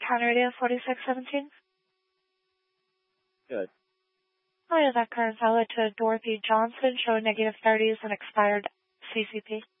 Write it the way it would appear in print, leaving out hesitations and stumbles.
counter radio 4617. Good. Hi, is that current valid to Dorothy Johnson, show -30s and expired CCP?